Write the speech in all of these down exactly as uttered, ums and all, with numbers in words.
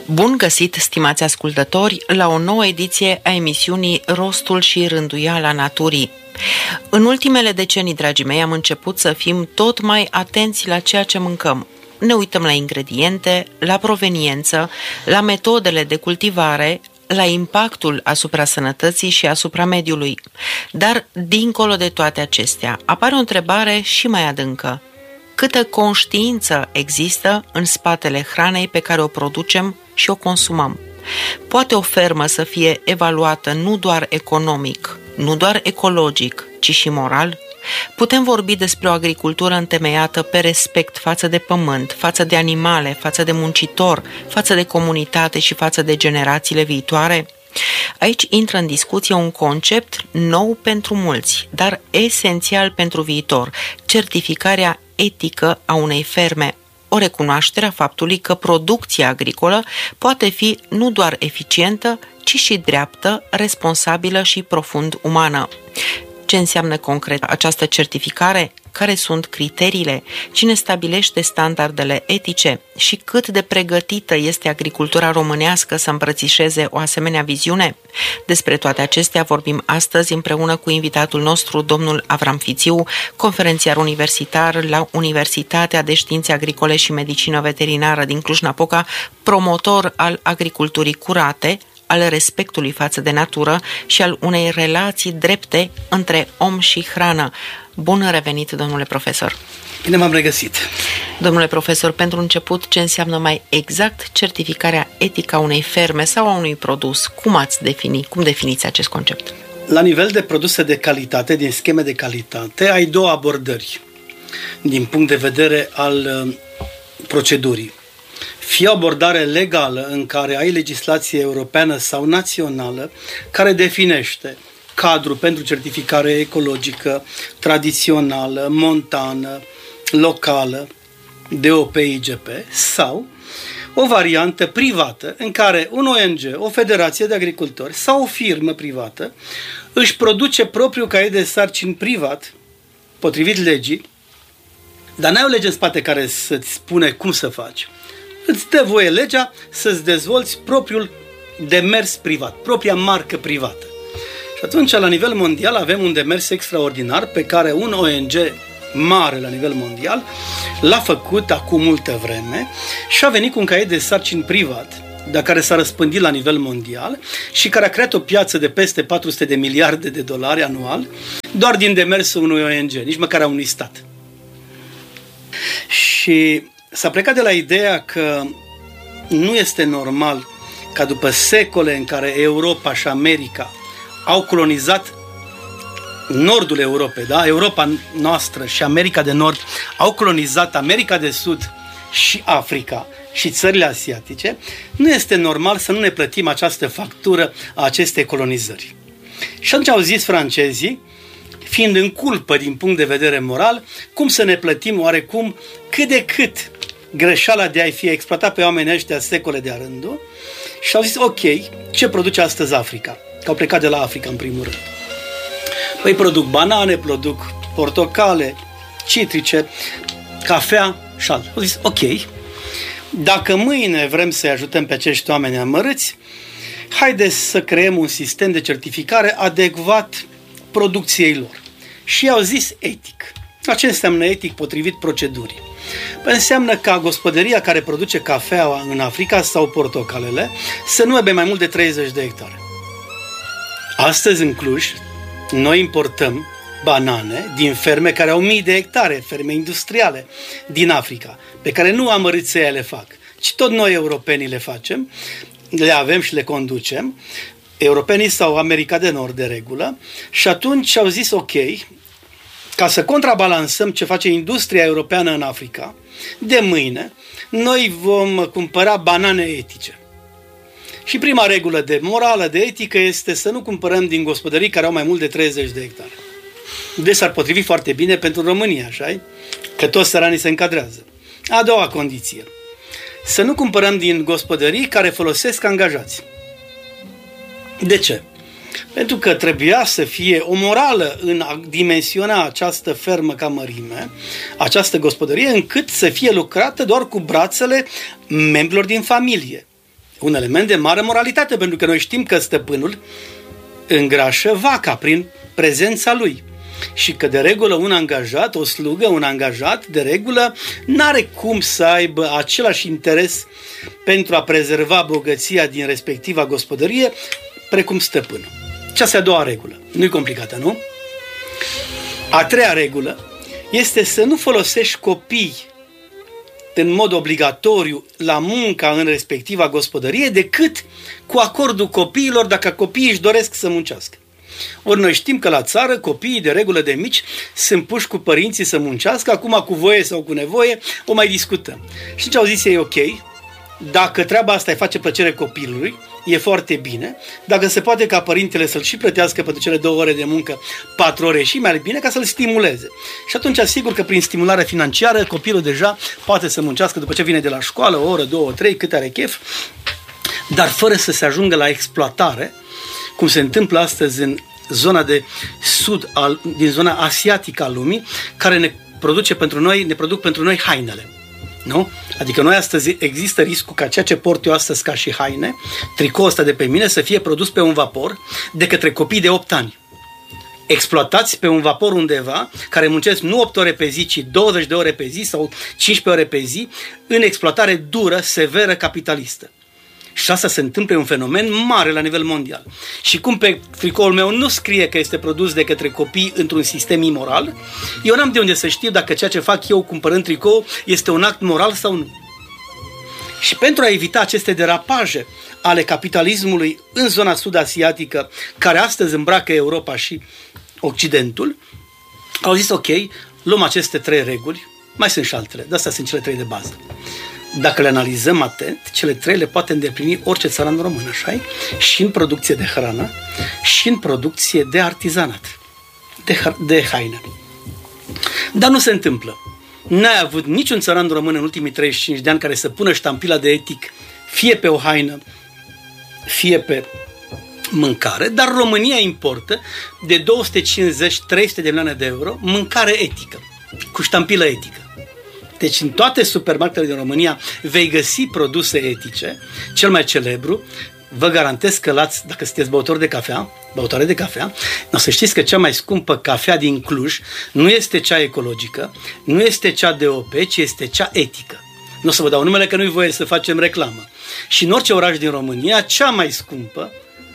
Bun găsit, stimați ascultători, la o nouă ediție a emisiunii Rostul și Rânduiala Naturii. În ultimele decenii, dragii mei, am început să fim tot mai atenți la ceea ce mâncăm. Ne uităm la ingrediente, la proveniență, la metodele de cultivare, la impactul asupra sănătății și asupra mediului. Dar, dincolo de toate acestea, apare o întrebare și mai adâncă. Câtă conștiință există în spatele hranei pe care o producem și o consumăm? Poate o fermă să fie evaluată nu doar economic, nu doar ecologic, ci și moral? Putem vorbi despre o agricultură întemeiată pe respect față de pământ, față de animale, față de muncitor, față de comunitate și față de generațiile viitoare? Aici intră în discuție un concept nou pentru mulți, dar esențial pentru viitor: certificarea etică a unei ferme. O recunoaștere a faptului că producția agricolă poate fi nu doar eficientă, ci și dreaptă, responsabilă și profund umană. Ce înseamnă concret această certificare? Care sunt criteriile? Cine stabilește standardele etice? Și cât de pregătită este agricultura românească să îmbrățișeze o asemenea viziune? Despre toate acestea vorbim astăzi împreună cu invitatul nostru, domnul Avram Fițiu, conferențiar universitar la Universitatea de Științe Agricole și Medicină Veterinară din Cluj-Napoca, promotor al agriculturii curate, al respectului față de natură și al unei relații drepte între om și hrană. Bun revenit, domnule profesor! Bine m-am regăsit! Domnule profesor, pentru început, ce înseamnă mai exact certificarea etică a unei ferme sau a unui produs? Cum ați defini? Cum definiți acest concept? La nivel de produse de calitate, din scheme de calitate, ai două abordări din punct de vedere al uh, procedurii. Fie o abordare legală în care ai legislație europeană sau națională care definește cadrul pentru certificare ecologică, tradițională, montană, locală, D O P I G P, sau o variantă privată în care un O N G, o federație de agricultori sau o firmă privată își produce propriul caiet de sarcini privat, potrivit legii, dar n-ai o lege în spate care să-ți spune cum să faci. Îți dă voie legea să-ți dezvolți propriul demers privat, propria marcă privată. Și atunci, la nivel mondial, avem un demers extraordinar pe care un O N G mare la nivel mondial l-a făcut acum multă vreme și a venit cu un caiet de sarcini privat, dar care s-a răspândit la nivel mondial și care a creat o piață de peste patru sute de miliarde de dolari anual doar din demersul unui O N G, nici măcar a unui stat. Și s-a plecat de la ideea că nu este normal ca după secole în care Europa și America au colonizat nordul Europei, da? Europa noastră și America de Nord au colonizat America de Sud și Africa și țările asiatice, nu este normal să nu ne plătim această factură a acestei colonizări. Și atunci au zis francezii, fiind în culpă din punct de vedere moral, cum să ne plătim oarecum cât de cât greșeala de a-i fi exploatat pe oamenii ăștia secole de-a rândul, și au zis, ok, ce produce astăzi Africa? Că au plecat de la Africa în primul rând. Păi produc banane, produc portocale, citrice, cafea și alt. Au zis, ok, dacă mâine vrem să-i ajutăm pe acești oameni amărâți, haideți să creăm un sistem de certificare adecvat producției lor. Și au zis etic. Ce înseamnă etic potrivit procedurii? Păi înseamnă ca gospodăria care produce cafeaua în Africa sau portocalele să nu aibă mai mult de treizeci de hectare. Astăzi în Cluj noi importăm banane din ferme care au mii de hectare, ferme industriale din Africa, pe care nu amărâței le fac, ci tot noi europenii le facem, le avem și le conducem, europenii sau America de Nord de regulă, și atunci au zis ok, ca să contrabalansăm ce face industria europeană în Africa, de mâine noi vom cumpăra banane etice. Și prima regulă de morală, de etică, este să nu cumpărăm din gospodării care au mai mult de treizeci de hectare. Deci s-ar potrivi foarte bine pentru România, așa-i? Că toți țăranii se încadrează. A doua condiție. Să nu cumpărăm din gospodării care folosesc angajați. De ce? Pentru că trebuia să fie o morală în a dimensiona această fermă ca mărime, această gospodărie, încât să fie lucrată doar cu brațele membrilor din familie. Un element de mare moralitate, pentru că noi știm că stăpânul îngrașă vaca prin prezența lui. Și că de regulă un angajat, o slugă, un angajat, de regulă n-are cum să aibă același interes pentru a prezerva bogăția din respectiva gospodărie precum stăpânul. Și asta e a doua regulă. Nu-i complicată, nu? A treia regulă este să nu folosești copii în mod obligatoriu la munca în respectiva gospodărie decât cu acordul copiilor, dacă copiii își doresc să muncească. Ori noi știm că la țară copiii de regulă de mici sunt puși cu părinții să muncească, acum cu voie sau cu nevoie o mai discutăm. Și ce au zis ei, ok, dacă treaba asta îi face plăcere copilului, e foarte bine, dacă se poate ca părintele să-l și plătească pentru cele două ore de muncă, patru ore și mai bine, ca să-l stimuleze. Și atunci, sigur că prin stimulare financiară, copilul deja poate să muncească după ce vine de la școală, o oră, două, trei, cât are chef, dar fără să se ajungă la exploatare, cum se întâmplă astăzi în zona de sud, al, din zona asiatică a lumii, care ne produce pentru noi, ne produc pentru noi hainele. Nu? Adică noi astăzi există riscul ca ceea ce port eu astăzi ca și haine, tricoul ăsta de pe mine, să fie produs pe un vapor de către copii de opt ani. Exploatați pe un vapor undeva, care muncesc nu opt ore pe zi, ci douăzeci de ore pe zi sau cincisprezece ore pe zi, în exploatare dură, severă, capitalistă. Și asta se întâmplă, un fenomen mare la nivel mondial. Și cum pe tricoul meu nu scrie că este produs de către copii într-un sistem imoral, eu n-am de unde să știu dacă ceea ce fac eu cumpărând tricou este un act moral sau nu. Și pentru a evita aceste derapaje ale capitalismului în zona sud-asiatică, care astăzi îmbracă Europa și Occidentul, au zis ok, luăm aceste trei reguli, mai sunt și altele, dar astea sunt cele trei de bază. Dacă le analizăm atent, cele trei le poate îndeplini orice țăran român, așa-i? Și în producție de hrană, și în producție de artizanat, de, de haine. Dar nu se întâmplă. N-ai avut niciun țăran român în ultimii treizeci și cinci de ani care să pună ștampila de etic, fie pe o haină, fie pe mâncare, dar România importă de două sute cincizeci - trei sute de milioane de euro mâncare etică, cu ștampilă etică. Deci în toate supermarketele din România vei găsi produse etice. Cel mai celebru, vă garantez că l-ați, dacă sunteți băutori de cafea, băutoare de cafea, o să știți că cea mai scumpă cafea din Cluj nu este cea ecologică, nu este cea D O P, ci este cea etică. Nu o să vă dau numele că nu-i voie să facem reclamă. Și în orice oraș din România, cea mai scumpă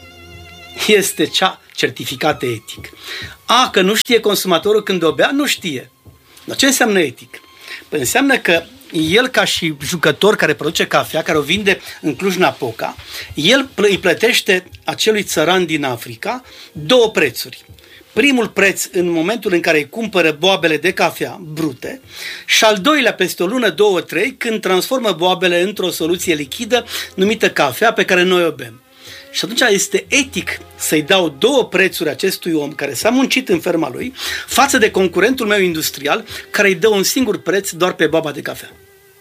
este cea certificată etic. A, că nu știe consumatorul când o bea? Nu știe. Dar ce înseamnă etic? Păi înseamnă că el, ca și jucător care produce cafea, care o vinde în Cluj-Napoca, el îi plătește acelui țăran din Africa două prețuri. Primul preț în momentul în care îi cumpără boabele de cafea brute și al doilea peste o lună, două, trei, când transformă boabele într-o soluție lichidă numită cafea pe care noi o bem. Și atunci este etic să-i dau două prețuri acestui om care s-a muncit în ferma lui față de concurentul meu industrial care îi dă un singur preț doar pe boaba de cafea.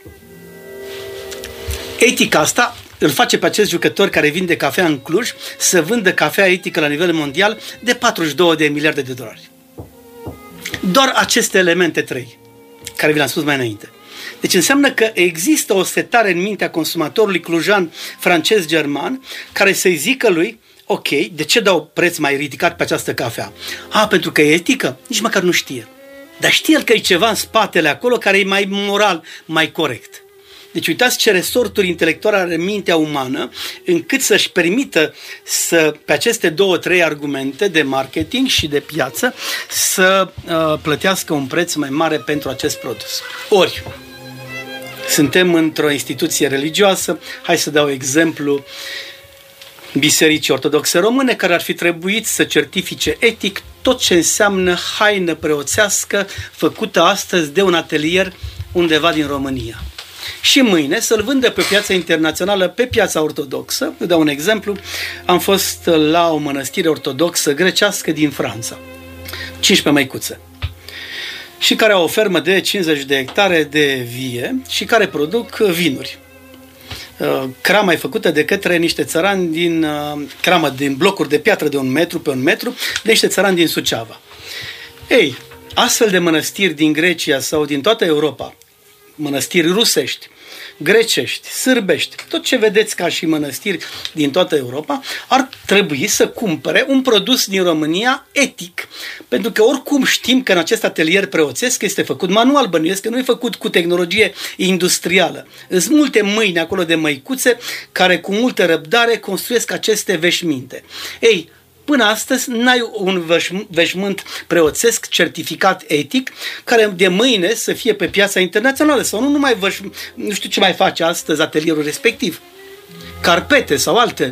Etica asta îl face pe acest jucător care vinde cafea în Cluj să vândă cafea etică la nivel mondial de patruzeci și două de miliarde de dolari. Doar aceste elemente trei, care vi le-am spus mai înainte. Deci înseamnă că există o setare în mintea consumatorului clujan, francez, german, care să-i zică lui, ok, de ce dau preț mai ridicat pe această cafea? A, pentru că e etică? Nici măcar nu știe. Dar știe el că e ceva în spatele acolo care e mai moral, mai corect. Deci uitați ce resorturi intelectuale are mintea umană încât să-și permită să, pe aceste două, trei argumente de marketing și de piață, să uh, plătească un preț mai mare pentru acest produs. Ori, suntem într-o instituție religioasă, hai să dau exemplu Bisericii Ortodoxe Române, care ar fi trebuit să certifice etic tot ce înseamnă haină preoțească făcută astăzi de un atelier undeva din România. Și mâine să-l vândă pe piața internațională, pe piața ortodoxă. Vă dau un exemplu. Am fost la o mănăstire ortodoxă grecească din Franța, cincisprezece măicuțe, și care au o fermă de cincizeci de hectare de vie și care produc vinuri. Crama e făcută de către niște țărani din cramă din blocuri de piatră de un metru pe un metru, de niște țărani din Suceava. Ei, astfel de mănăstiri din Grecia sau din toată Europa, mănăstiri rusești, grecești, sârbești, tot ce vedeți ca și mănăstiri din toată Europa, ar trebui să cumpere un produs din România etic. Pentru că oricum știm că în acest atelier preoțesc este făcut manual, bănuiesc că nu e făcut cu tehnologie industrială. Sunt multe mâini acolo de măicuțe care cu multă răbdare construiesc aceste veșminte. Ei, până astăzi n-ai un veșmânt preoțesc certificat etic care de mâine să fie pe piața internațională sau nu numai văș... nu știu ce mai face astăzi atelierul respectiv. Carpete sau alte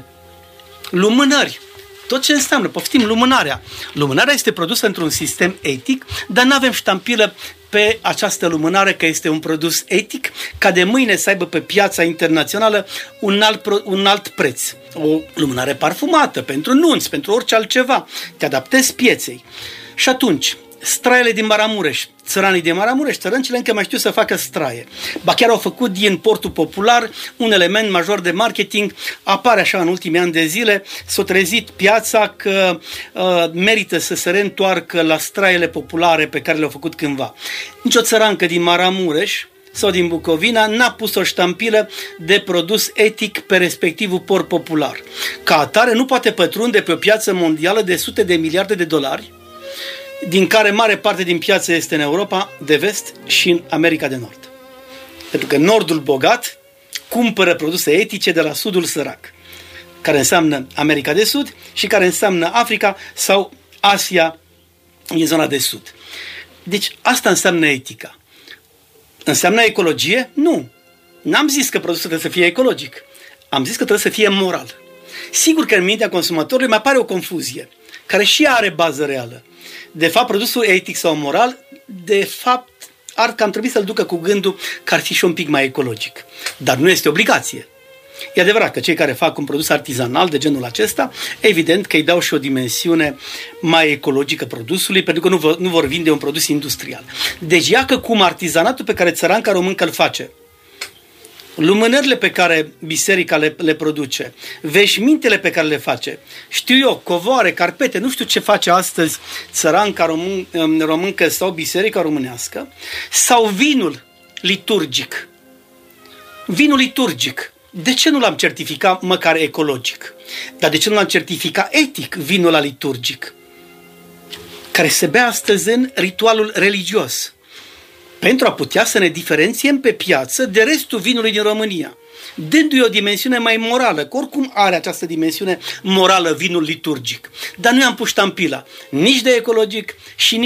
lumânări. Tot ce înseamnă, poftim, lumânarea. Lumânarea este produsă într-un sistem etic, dar nu avem ștampilă pe această lumânare că este un produs etic, ca de mâine să aibă pe piața internațională un alt, un alt preț. O lumânare parfumată, pentru nunți, pentru orice altceva. Te adaptezi pieței. Și atunci, straiele din Maramureș, țăranii din Maramureș, țărâncile încă mai știu să facă straie. Ba chiar au făcut din portul popular un element major de marketing, apare așa în ultimii ani de zile, s-a trezit piața că uh, merită să se reîntoarcă la straiele populare pe care le-au făcut cândva. Nici o țărancă din Maramureș sau din Bucovina n-a pus o ștampilă de produs etic pe respectivul port popular. Ca atare nu poate pătrunde pe o piață mondială de sute de miliarde de dolari, din care mare parte din piață este în Europa de vest și în America de Nord. Pentru că nordul bogat cumpără produse etice de la sudul sărac, care înseamnă America de Sud și care înseamnă Africa sau Asia în zona de sud. Deci asta înseamnă etica. Înseamnă ecologie? Nu. N-am zis că produsul trebuie să fie ecologic. Am zis că trebuie să fie moral. Sigur că în mintea consumatorului mai apare o confuzie, care și ea are bază reală. De fapt, produsul etic sau moral, de fapt, ar cam trebui să-l ducă cu gândul că ar fi și un pic mai ecologic. Dar nu este obligație. E adevărat că cei care fac un produs artizanal de genul acesta, evident că îi dau și o dimensiune mai ecologică produsului, pentru că nu vor, nu vor vinde un produs industrial. Deci ia că cum artizanatul pe care țăranca româncă îl face, lumânările pe care biserica le, le produce, veșmintele pe care le face, știu eu, covoare, carpete, nu știu ce face astăzi țăranca român, româncă sau biserica românească, sau vinul liturgic. Vinul liturgic. De ce nu l-am certificat măcar ecologic? Dar de ce nu l-am certificat etic vinul la liturgic? Care se bea astăzi în ritualul religios. Pentru a putea să ne diferențiem pe piață de restul vinului din România, dându-i o dimensiune mai morală, că oricum are această dimensiune morală vinul liturgic. Dar nu i-am pus ștampila nici de ecologic și nici